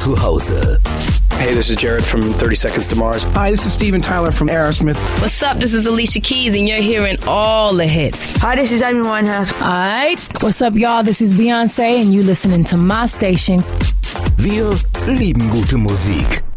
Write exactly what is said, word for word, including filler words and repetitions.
zu Hause. Hey, this is Jared from thirty Seconds to Mars. Hi, this is Steven Tyler from Aerosmith. What's up? This is Alicia Keys, and you're hearing all the hits. Hi, this is Amy Winehouse. All right. What's up, y'all? This is Beyonce, and you listening to my station. Wir lieben gute Musik.